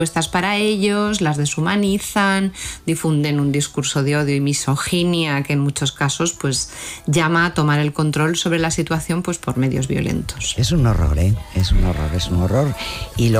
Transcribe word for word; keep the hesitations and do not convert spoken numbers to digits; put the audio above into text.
para ellos, las deshumanizan, difunden un discurso de odio y misoginia que en muchos casos pues llama a tomar el control sobre la situación pues por medios violentos. Es un horror, ¿eh? Es un horror, es un horror. Y lo